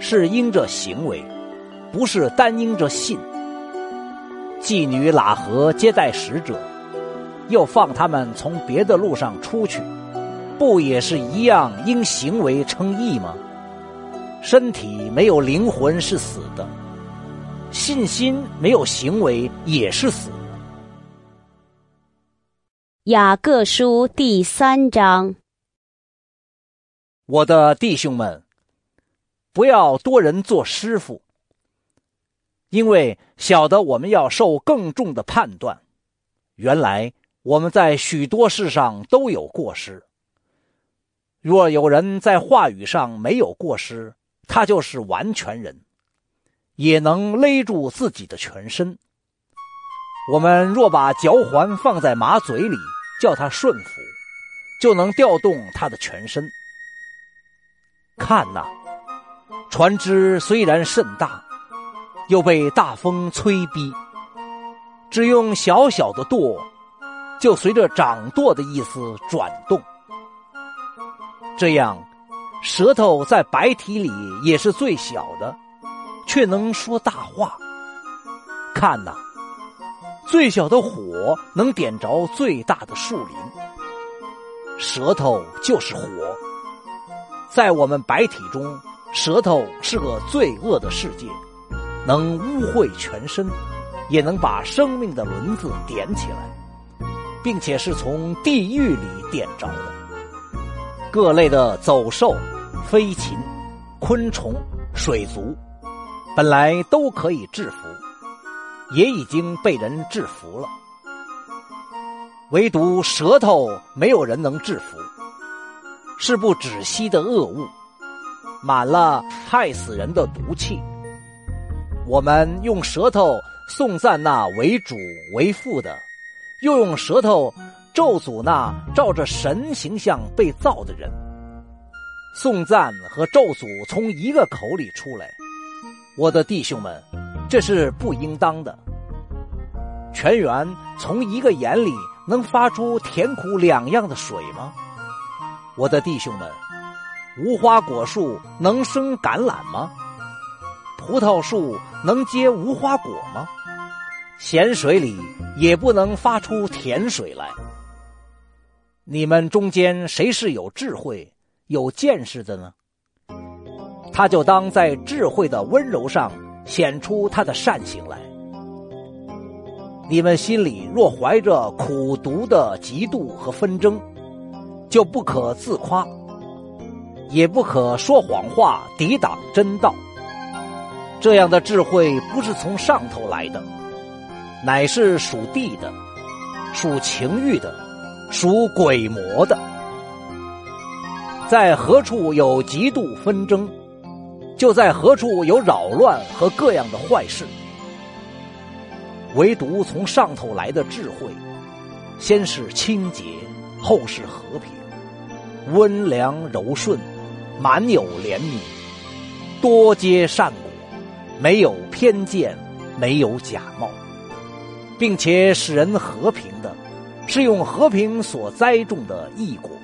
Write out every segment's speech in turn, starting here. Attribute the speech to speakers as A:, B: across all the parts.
A: 是因着行为，不是单因着信。妓女喇合接待使者，又放他们从别的路上出去，不也是一样因行为称义吗？身体没有灵魂是死的，信心没有行为也是死的。
B: 雅各书第3章。
A: 我的弟兄们，不要多人做师傅，因为晓得我们要受更重的判断。原来我们在许多事上都有过失。若有人在话语上没有过失，他就是完全人，也能勒住自己的全身。我们若把嚼环放在马嘴里，叫它顺服，就能调动它的全身。看哪，船只虽然甚大，又被大风催逼，只用小小的舵，就随着掌舵的意思转动。这样，舌头在白体里也是最小的，却能说大话。看哪，最小的火能点着最大的树林。舌头就是火，在我们白体中，舌头是个罪恶的世界，能污秽全身，也能把生命的轮子点起来，并且是从地狱里点着的。各类的走兽、飞禽、昆虫、水族，本来都可以制服，也已经被人制服了，唯独舌头没有人能制服，是不止息的恶物，满了害死人的毒气。我们用舌头颂赞那为主为父的，又用舌头咒诅那照着神形象被造的人。颂赞和咒诅从一个口里出来，我的弟兄们，这是不应当的。泉源从一个眼里能发出甜苦两样的水吗？我的弟兄们，无花果树能生橄榄吗？葡萄树能结无花果吗？咸水里也不能发出甜水来。你们中间谁是有智慧、有见识的呢？他就当在智慧的温柔上显出他的善行来。你们心里若怀着苦毒的嫉妒和纷争，就不可自夸，也不可说谎话抵挡真道。这样的智慧不是从上头来的，乃是属地的，属情欲的，属鬼魔的。在何处有嫉妒纷争，就在何处有扰乱和各样的坏事。唯独从上头来的智慧，先是清洁，后是和平，温良柔顺，满有怜悯，多结善果，没有偏见，没有假冒，并且使人和平的，是用和平所栽种的义果。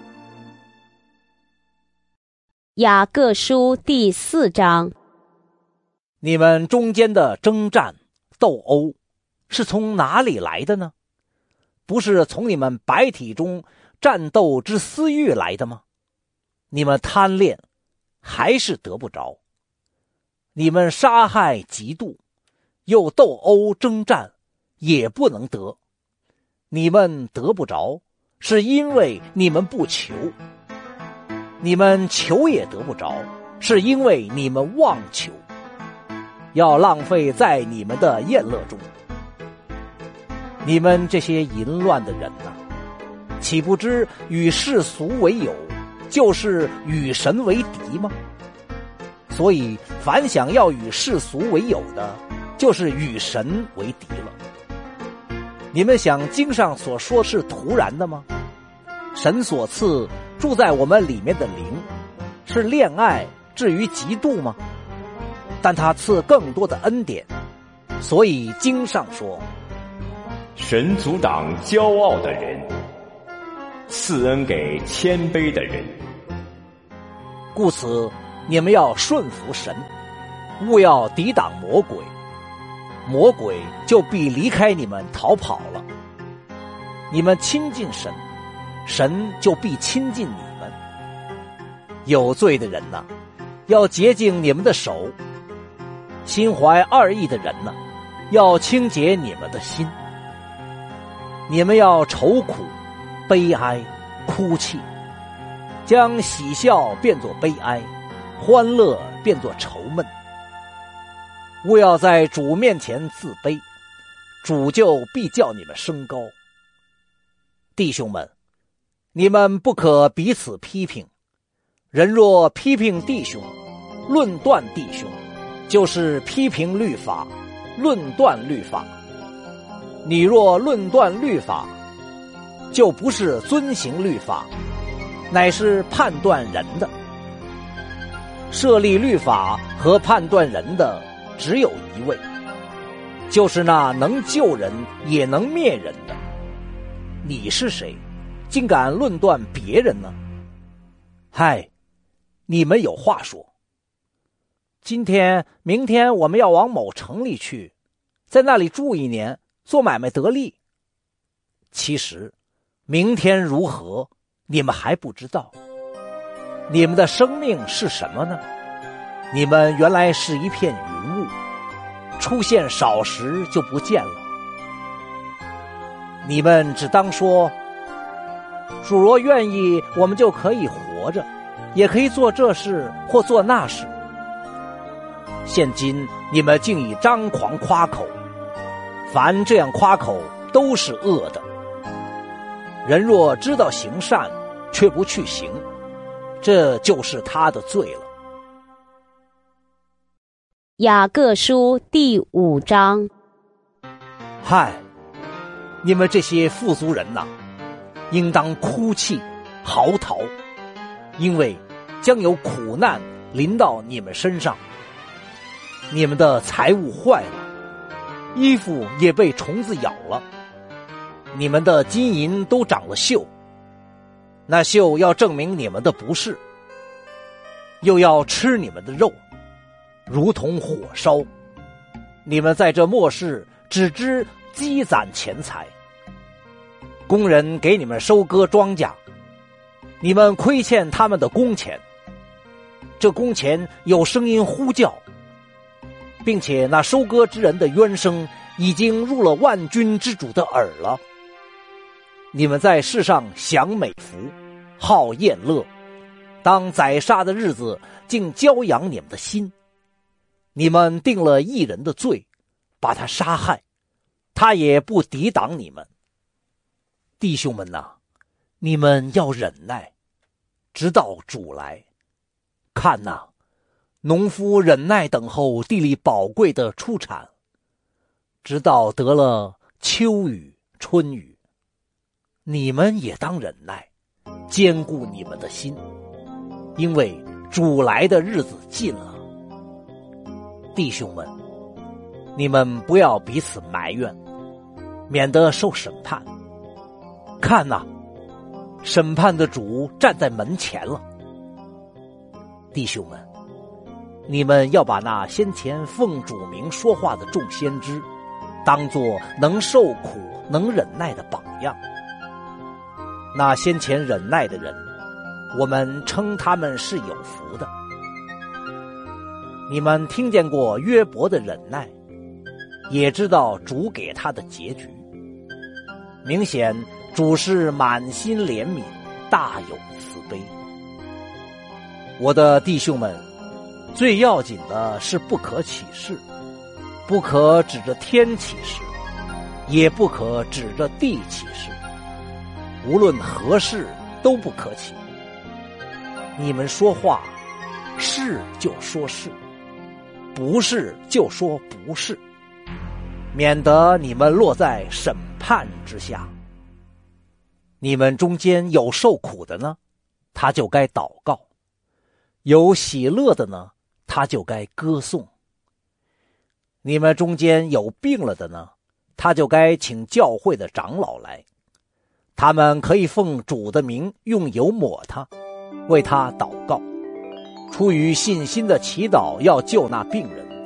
B: 雅各书第4章。
A: 你们中间的征战、斗殴，是从哪里来的呢？不是从你们白体中战斗之私欲来的吗？你们贪恋，还是得不着；你们杀害、嫉妒，又斗殴征战，也不能得。你们得不着，是因为你们不求；你们求也得不着，是因为你们妄求，要浪费在你们的宴乐中。你们这些淫乱的人哪，岂不知与世俗为友，就是与神为敌吗？所以凡想要与世俗为友的，就是与神为敌了。你们想经上所说是徒然的吗？神所赐住在我们里面的灵，是恋爱至于嫉妒吗？但他赐更多的恩典，所以经上说，
C: 神阻挡骄傲的人，赐恩给谦卑的人。
A: 故此你们要顺服神， 勿要抵挡魔鬼，魔鬼就必离开你们逃跑了。你们亲近神，神就必亲近你们。有罪的人呐，要洁净你们的手；心怀二意的人呢，要清洁你们的心。你们要愁苦、悲哀、哭泣，将喜笑变作悲哀，欢乐变作愁闷。勿要在主面前自卑，主就必叫你们升高。弟兄们，你们不可彼此批评。人若批评弟兄，论断弟兄，就是批评律法，论断律法。你若论断律法，就不是遵行律法，乃是判断人的。设立律法和判断人的只有一位，就是那能救人也能灭人的。你是谁，竟敢论断别人呢？嗨，你们有话说。今天、明天我们要往某城里去，在那里住1年，做买卖得利。其实，明天如何，你们还不知道。你们的生命是什么呢？你们原来是一片云雾，出现少时就不见了。你们只当说，主若愿意，我们就可以活着，也可以做这事或做那事。现今你们竟以张狂夸口，凡这样夸口都是恶的。人若知道行善，却不去行，这就是他的罪了。
B: 雅各书第5章。
A: 嗨，你们这些富足人呐，应当哭泣嚎啕，因为将有苦难临到你们身上。你们的财物坏了，衣服也被虫子咬了，你们的金银都长了锈，那锈要证明你们的不是，又要吃你们的肉，如同火烧。你们在这末世只知积攒钱财，工人给你们收割庄稼，你们亏欠他们的工钱。这工钱有声音呼叫，并且那收割之人的冤声已经入了万军之主的耳了。你们在世上享美福，好宴乐，当宰杀的日子竟骄养你们的心。你们定了一人的罪，把他杀害，他也不抵挡你们。弟兄们哪，你们要忍耐，直到主来。看哪，农夫忍耐等候地里宝贵的出产，直到得了秋雨春雨。你们也当忍耐，坚固你们的心，因为主来的日子近了。弟兄们，你们不要彼此埋怨，免得受审判。看哪，审判的主站在门前了。弟兄们，你们要把那先前奉主名说话的众先知，当作能受苦能忍耐的榜样。那先前忍耐的人，我们称他们是有福的。你们听见过约伯的忍耐，也知道主给他的结局。明显主是满心怜悯，大有慈悲。我的弟兄们，最要紧的是不可起誓，不可指着天起誓，也不可指着地起誓，无论何事都不可起。你们说话，是就说是，不是就说不是，免得你们落在审判之下。你们中间有受苦的呢，他就该祷告；有喜乐的呢，他就该歌颂。你们中间有病了的呢，他就该请教会的长老来，他们可以奉主的名用油抹他，为他祷告。出于信心的祈祷要救那病人，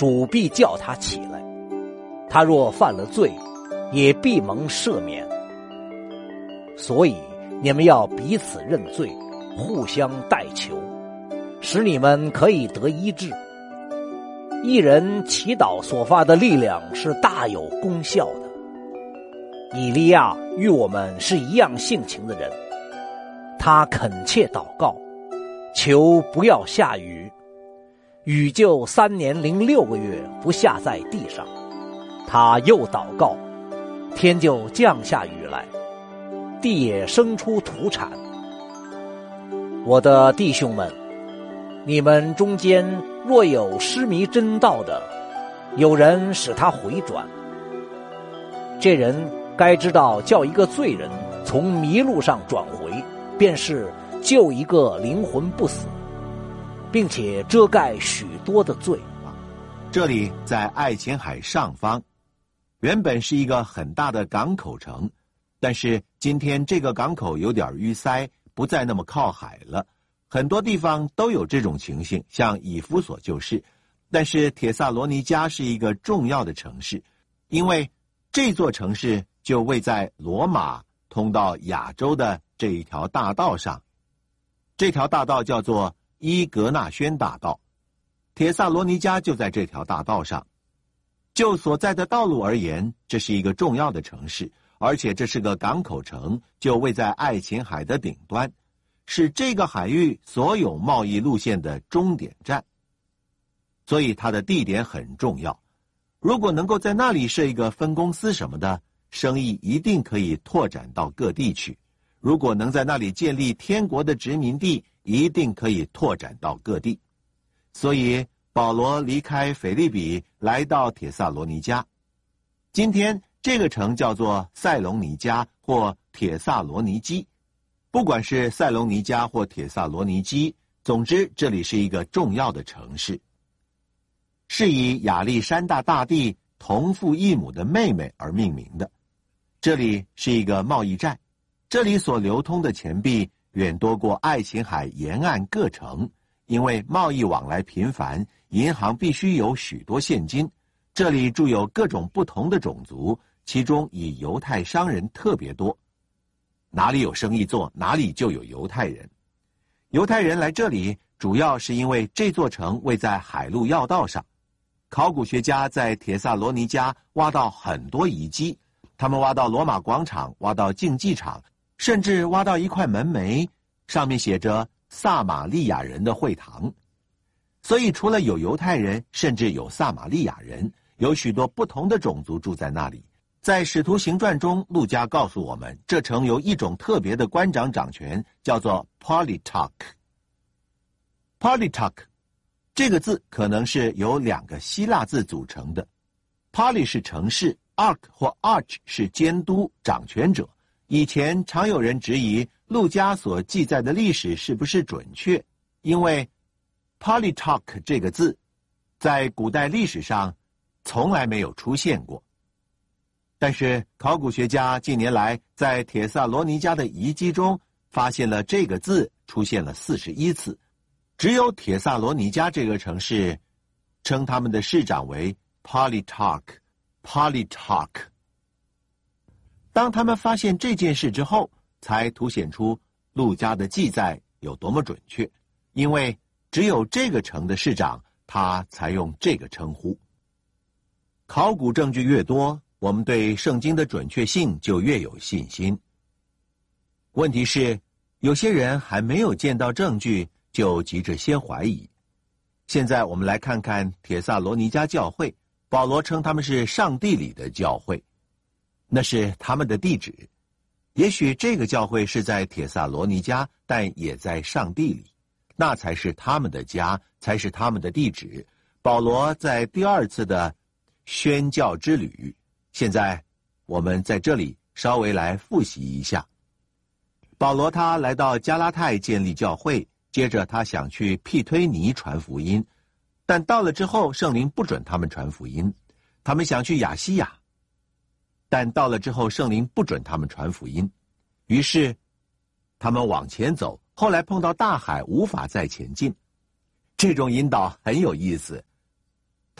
A: 主必叫他起来。他若犯了罪，也必蒙赦免。所以你们要彼此认罪，互相代求，使你们可以得医治。一人祈祷所发的力量是大有功效的。以利亚与我们是一样性情的人，他恳切祷告，求不要下雨，雨就3年06个月不下在地上。他又祷告，天就降下雨来，地也生出土产。我的弟兄们，你们中间若有失迷真道的，有人使他回转，这人该知道叫一个罪人从迷路上转回，便是救一个灵魂不死，并且遮盖许多的罪。
D: 这里在爱琴海上方，原本是一个很大的港口城，但是今天这个港口有点淤塞，不再那么靠海了。很多地方都有这种情形，像以弗所就是。但是帖撒罗尼迦是一个重要的城市，因为这座城市就位在罗马通到亚洲的这一条大道上。这条大道叫做伊格纳宣大道，帖撒罗尼迦就在这条大道上。就所在的道路而言，这是一个重要的城市，而且这是个港口城，就位在爱琴海的顶端，是这个海域所有贸易路线的终点站。所以它的地点很重要。如果能够在那里设一个分公司什么的，生意一定可以拓展到各地去。如果能在那里建立天国的殖民地，一定可以拓展到各地。所以保罗离开腓立比来到帖撒罗尼迦。今天这个城叫做塞隆尼迦或帖撒罗尼基。不管是塞隆尼迦或帖撒罗尼基，总之这里是一个重要的城市，是以亚历山大大帝同父异母的妹妹而命名的。这里是一个贸易站，这里所流通的钱币远多过爱琴海沿岸各城，因为贸易往来频繁，银行必须有许多现金。这里住有各种不同的种族，其中以犹太商人特别多。哪里有生意做，哪里就有犹太人。犹太人来这里主要是因为这座城位在海路要道上。考古学家在帖撒罗尼迦挖到很多遗迹，他们挖到罗马广场，挖到竞技场，甚至挖到一块门楣，上面写着撒玛利亚人的会堂。所以除了有犹太人，甚至有撒玛利亚人，有许多不同的种族住在那里。在使徒行传中，路加告诉我们，这城有一种特别的官长掌权，叫做 Politarch。Politarch 这个字可能是由2个希腊字组成的。Poly 是城市， Arch 或 Arch 是监督掌权者。以前常有人质疑路加所记载的历史是不是准确，因为 Politarch 这个字在古代历史上从来没有出现过。但是考古学家近年来在帖撒罗尼迦的遗迹中发现了这个字出现了41次，只有帖撒罗尼迦这个城市称他们的市长为 Politarch。 当他们发现这件事之后，才凸显出路加的记载有多么准确，因为只有这个城的市长他才用这个称呼。考古证据越多，我们对圣经的准确性就越有信心。问题是，有些人还没有见到证据，就急着先怀疑。现在我们来看看帖撒罗尼迦教会，保罗称他们是上帝里的教会，那是他们的地址。也许这个教会是在帖撒罗尼迦，但也在上帝里，那才是他们的家，才是他们的地址。保罗在第2次的宣教之旅，现在我们在这里稍微来复习一下。保罗他来到加拉太建立教会，接着他想去庇推尼传福音，但到了之后圣灵不准他们传福音。他们想去亚西亚，但到了之后圣灵不准他们传福音。于是他们往前走，后来碰到大海，无法再前进。这种引导很有意思，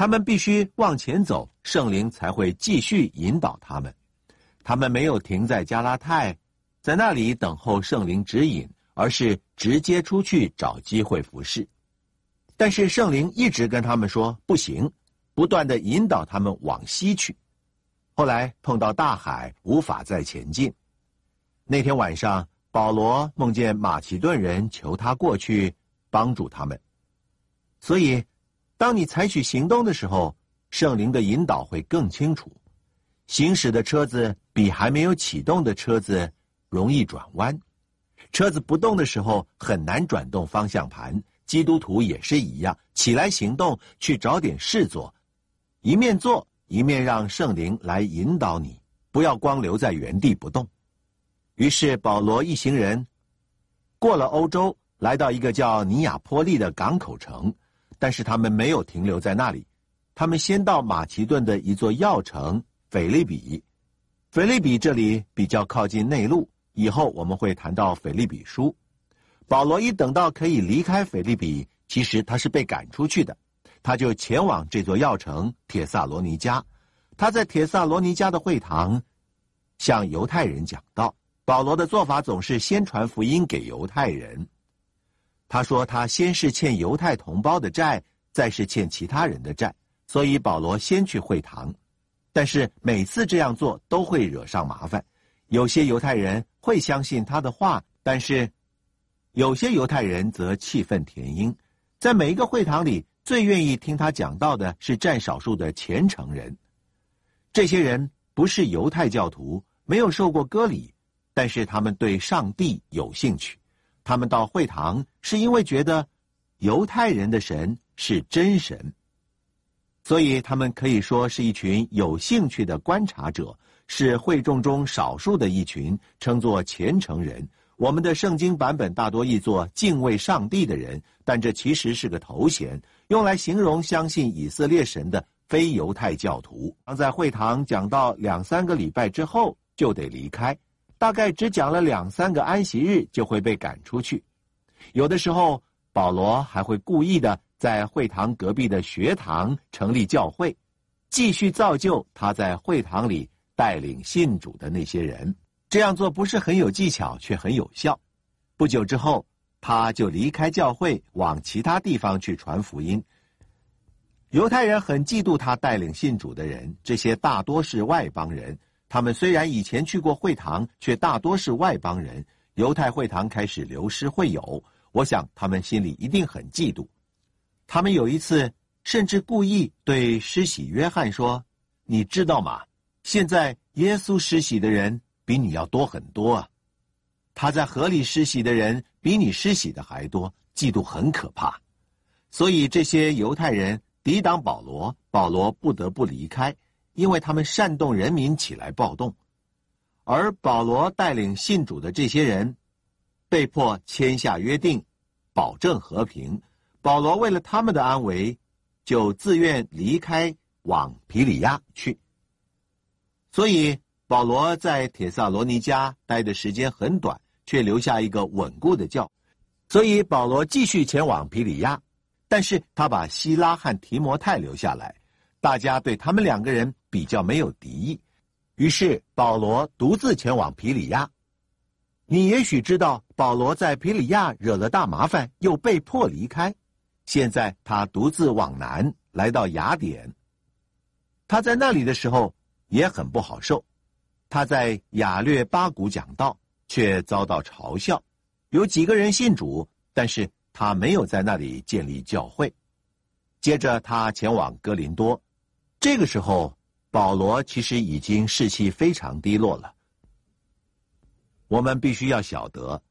D: 他们必须往前走，圣灵才会继续引导他们。他们没有停在加拉太，在那里等候圣灵指引，而是直接出去找机会服事。但是圣灵一直跟他们说不行，不断地引导他们往西去。后来碰到大海，无法再前进。那天晚上，保罗梦见马其顿人求他过去帮助他们。所以当你采取行动的时候，圣灵的引导会更清楚。行驶的车子比还没有启动的车子容易转弯，车子不动的时候很难转动方向盘。基督徒也是一样，起来行动，去找点事做，一面做一面让圣灵来引导你，不要光留在原地不动。于是保罗一行人过了欧洲，来到一个叫尼亚波利的港口城，但是他们没有停留在那里，他们先到马其顿的一座要城腓立比。腓立比这里比较靠近内陆，以后我们会谈到腓立比书。保罗一等到可以离开腓立比，其实他是被赶出去的，他就前往这座要城帖撒罗尼迦。他在帖撒罗尼迦的会堂向犹太人讲道。保罗的做法总是先传福音给犹太人。他说他先是欠犹太同胞的债，再是欠其他人的债，所以保罗先去会堂。但是每次这样做都会惹上麻烦，有些犹太人会相信他的话，但是有些犹太人则气愤填膺。在每一个会堂里，最愿意听他讲道的是占少数的虔诚人。这些人不是犹太教徒，没有受过割礼，但是他们对上帝有兴趣。他们到会堂是因为觉得犹太人的神是真神，所以他们可以说是一群有兴趣的观察者，是会众中少数的一群，称作虔诚人。我们的圣经版本大多译作敬畏上帝的人，但这其实是个头衔，用来形容相信以色列神的非犹太教徒。在会堂讲到2-3个礼拜之后就得离开，大概只讲了2-3个安息日就会被赶出去。有的时候保罗还会故意的在会堂隔壁的学堂成立教会，继续造就他在会堂里带领信主的那些人。这样做不是很有技巧，却很有效。不久之后，他就离开教会，往其他地方去传福音。犹太人很嫉妒他带领信主的人，这些大多是外邦人。他们虽然以前去过会堂，却大多是外邦人。犹太会堂开始流失会友，我想他们心里一定很嫉妒。他们有一次甚至故意对施洗约翰说：“你知道吗？现在耶稣施洗的人比你要多很多啊！他在河里施洗的人比你施洗的还多，嫉妒很可怕。”所以这些犹太人抵挡保罗，保罗不得不离开，因为他们煽动人民起来暴动。而保罗带领信主的这些人被迫签下约定，保证和平。保罗为了他们的安危，就自愿离开，往庇里亚去。所以保罗在帖撒罗尼迦待的时间很短，却留下一个稳固的教。所以保罗继续前往庇里亚，但是他把希拉和提摩太留下来，大家对他们2个人比较没有敌意。于是保罗独自前往庇里亚。你也许知道，保罗在庇里亚惹了大麻烦，又被迫离开。现在他独自往南，来到雅典。他在那里的时候也很不好受。他在亚略巴谷讲道，却遭到嘲笑。有几个人信主，但是他没有在那里建立教会。接着他前往哥林多。这个时候保罗其实已经士气非常低落了。我们必须要晓得，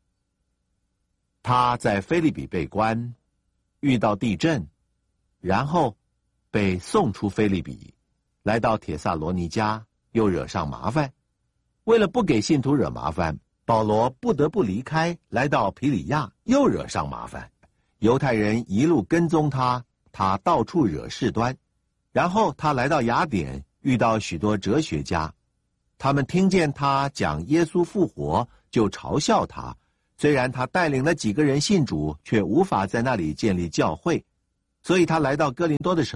D: 他在腓立比被关，遇到地震，然后被送出腓立比，来到帖撒罗尼迦，又惹上麻烦。为了不给信徒惹麻烦，保罗不得不离开，来到庇里亚，又惹上麻烦。犹太人一路跟踪他，他到处惹事端。然后他来到雅典，遇到许多哲学家，他们听见他讲耶稣复活，就嘲笑他。虽然他带领了几个人信主，却无法在那里建立教会。所以他来到哥林多的时候，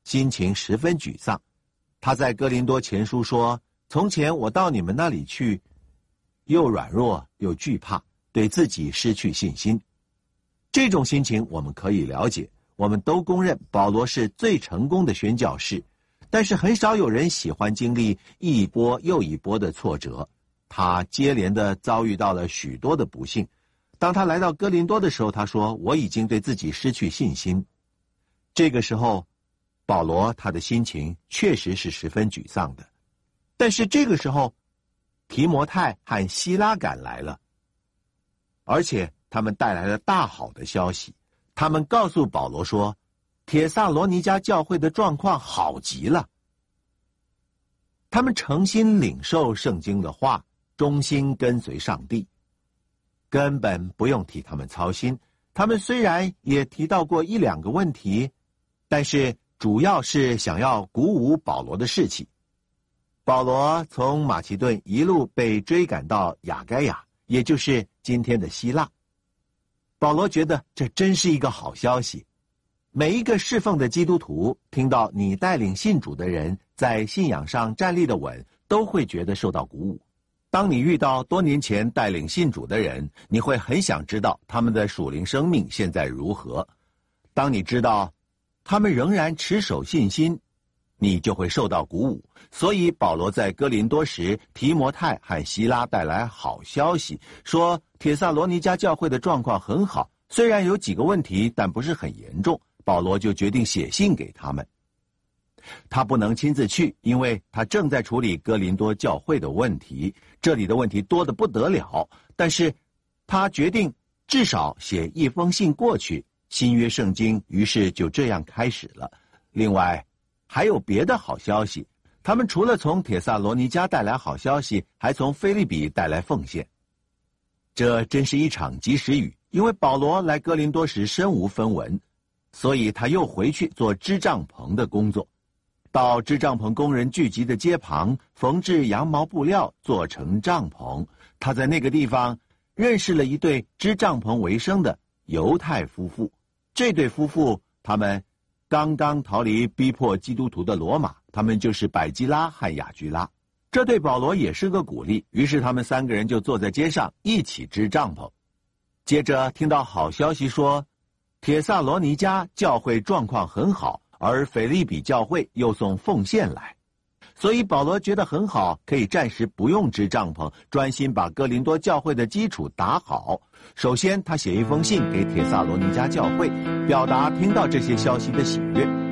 D: 心情十分沮丧。他在哥林多前书说：“从前我到你们那里去，又软弱又惧怕，对自己失去信心。”这种心情我们可以了解，我们都公认保罗是最成功的宣教士，但是很少有人喜欢经历一波又一波的挫折。他接连的遭遇到了许多的不幸。当他来到哥林多的时候，他说：“我已经对自己失去信心。”这个时候，保罗他的心情确实是十分沮丧的。但是这个时候，提摩太和希拉赶来了，而且他们带来了大好的消息。他们告诉保罗说，帖撒罗尼迦教会的状况好极了。他们诚心领受圣经的话，忠心跟随上帝，根本不用替他们操心。他们虽然也提到过一两个问题，但是主要是想要鼓舞保罗的士气。保罗从马其顿一路被追赶到亚该亚，也就是今天的希腊。保罗觉得这真是一个好消息。每一个侍奉的基督徒听到你带领信主的人在信仰上站立的稳，都会觉得受到鼓舞。当你遇到多年前带领信主的人，你会很想知道他们的属灵生命现在如何。当你知道他们仍然持守信心，你就会受到鼓舞。所以保罗在哥林多时，提摩太和希拉带来好消息，说帖撒罗尼迦教会的状况很好，虽然有几个问题，但不是很严重。保罗就决定写信给他们。他不能亲自去，因为他正在处理哥林多教会的问题，这里的问题多得不得了。但是他决定至少写一封信过去，新约圣经于是就这样开始了。另外还有别的好消息，他们除了从帖撒罗尼迦带来好消息，还从腓立比带来奉献。这真是一场及时雨，因为保罗来哥林多时身无分文，所以他又回去做织帐篷的工作，到织帐篷工人聚集的街旁缝制羊毛布料做成帐篷。他在那个地方认识了一对织帐篷为生的犹太夫妇。这对夫妇他们刚刚逃离逼迫基督徒的罗马，他们就是百基拉和雅居拉。这对保罗也是个鼓励，于是他们三个人就坐在街上一起织帐篷。接着听到好消息说，帖撒罗尼迦教会状况很好，而腓立比教会又送奉献来，所以保罗觉得很好，可以暂时不用织帐篷，专心把哥林多教会的基础打好。首先他写一封信给帖撒罗尼迦教会，表达听到这些消息的喜悦。